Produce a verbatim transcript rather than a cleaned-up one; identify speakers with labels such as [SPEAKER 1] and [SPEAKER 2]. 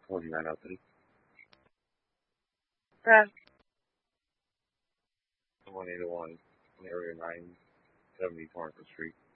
[SPEAKER 1] forty-nine oh three.
[SPEAKER 2] Uh,
[SPEAKER 1] one eighty-one, area nine seventy Torrance Street.